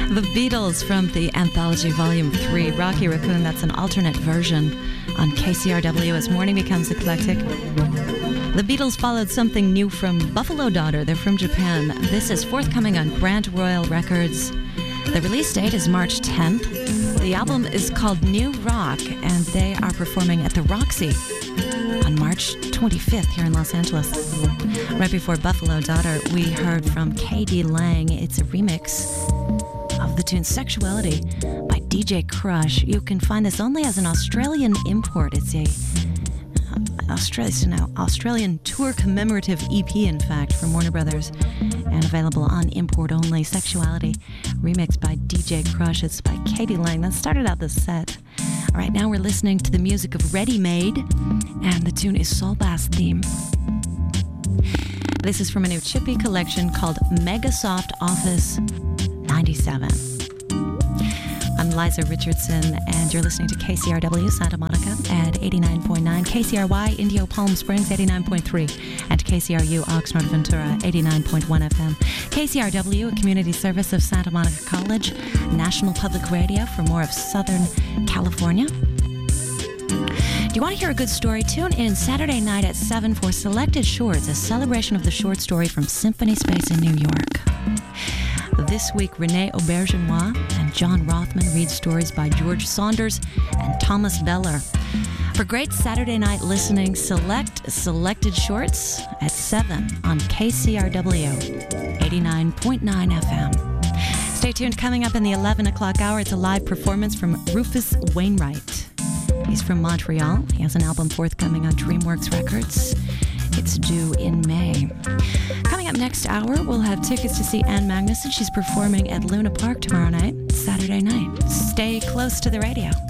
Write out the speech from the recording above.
The Beatles from the Anthology Volume 3, Rocky Raccoon. That's an alternate version on KCRW as morning becomes eclectic. The Beatles followed something new from Buffalo Daughter. They're from Japan. This is forthcoming on Grant Royal Records. The release date is March 10th. The album is called New Rock, and they are performing at the Roxy on March 25th here in Los Angeles. Right before Buffalo Daughter, we heard from K.D. Lang. It's a remix of the tune Sexuality by DJ Crush. You can find this only as an Australian import. It's a Australian tour commemorative EP, in fact, from Warner Brothers, and available on import only. Sexuality, remixed by DJ Crush. It's by K.D. Lang. That started out the set. All right, now we're listening to the music of Ready Made, and the tune is Soul Bass Theme. This is from a new Chippy collection called Megasoft Office 97. I'm Liza Richardson, and you're listening to KCRW Santa Monica at 89.9, KCRY Indio Palm Springs 89.3, and KCRU Oxnard Ventura 89.1 FM. KCRW, a community service of Santa Monica College, National Public Radio for more of Southern California. Do you want to hear a good story? Tune in Saturday night at 7 for Selected Shorts, a celebration of the short story from Symphony Space in New York. This week, Renee Aubergenois and John Rothman read stories by George Saunders and Thomas Beller. For great Saturday night listening, select Selected Shorts at 7 on KCRW 89.9 FM. Stay tuned. Coming up in the 11 o'clock hour, it's a live performance from Rufus Wainwright. He's from Montreal. He has an album forthcoming on DreamWorks Records. It's due in May. Coming up next hour, we'll have tickets to see Ann Magnuson. She's performing at Luna Park tomorrow night, Saturday night. Stay close to the radio.